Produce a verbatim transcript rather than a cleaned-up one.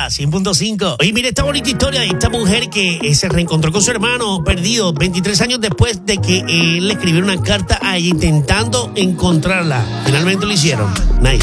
Mega cien punto cinco. Oye, mira esta bonita historia de esta mujer que eh, se reencontró con su hermano perdido veintitrés años después de que él le escribiera una carta a ella intentando encontrarla. Finalmente lo hicieron. Nice.